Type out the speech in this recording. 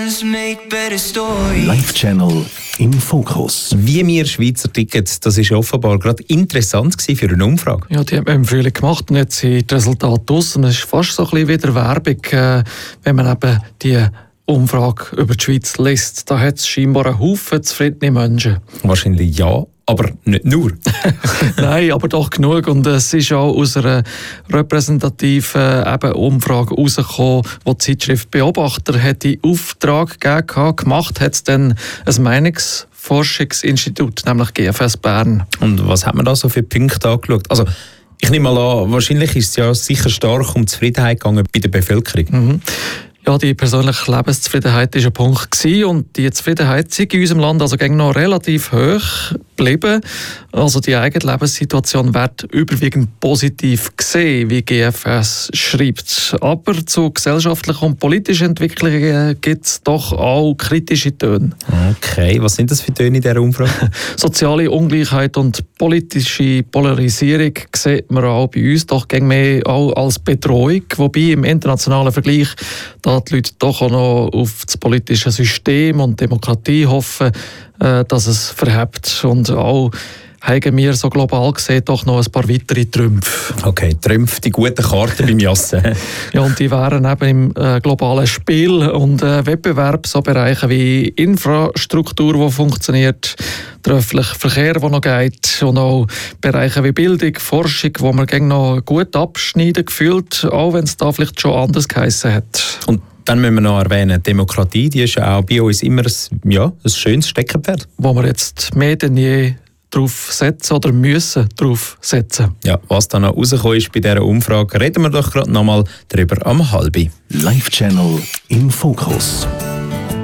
Live-Channel im Fokus. Wie wir Schweizer Tickets, das ist offenbar gerade interessant gewesen für eine Umfrage. Ja, die hat man im Frühling gemacht und jetzt sind die Resultate draus. Und es ist fast so ein bisschen wieder Werbung, wenn man eben die Umfrage über die Schweiz liest. Da hat es scheinbar einen Haufen zufriedene Menschen. Wahrscheinlich ja, aber nicht nur. Nein, aber doch genug. Und es ist auch aus einer repräsentativen Umfrage herausgekommen, wo die Zeitschrift Beobachter hat in Auftrag gegeben, gemacht hat es dann ein Meinungsforschungsinstitut, nämlich GFS Bern. Und was hat man da so für Punkte angeschaut? Also, ich nehme mal an, wahrscheinlich ist es ja sicher stark um Zufriedenheit gegangen bei der Bevölkerung. Mhm. Ja, die persönliche Lebenszufriedenheit war ein Punkt gewesen, und die Zufriedenheit ist in unserem Land also noch relativ hoch geblieben. Also die eigene Lebenssituation wird überwiegend positiv gesehen, wie GFS schreibt. Aber zu gesellschaftlichen und politischen Entwicklungen gibt es doch auch kritische Töne. Okay, was sind das für Töne in dieser Umfrage? Soziale Ungleichheit und politische Polarisierung sieht man auch bei uns doch mehr auch als Bedrohung, wobei im internationalen Vergleich da die Leute doch auch noch auf das politische System und Demokratie hoffen, dass es verhebt. Und auch haben wir so global gesehen doch noch ein paar weitere Trümpfe. Okay, Trümpfe, die guten Karten beim Jassen. Ja, und die wären eben im globalen Spiel und Wettbewerb, so Bereiche wie Infrastruktur, die funktioniert, der öffentliche Verkehr, der noch geht, und auch Bereiche wie Bildung, Forschung, wo man noch gut abschneiden gefühlt, auch wenn es da vielleicht schon anders geheissen hat. Und dann müssen wir noch erwähnen, Demokratie, die ist ja auch bei uns immer ein schönes Steckenpferd. Wo wir jetzt mehr denn je drauf setzen oder müssen drauf setzen. Ja, was dann noch rausgekommen ist bei dieser Umfrage, reden wir doch gerade nochmal darüber am 12:30. Live-Channel im Fokus.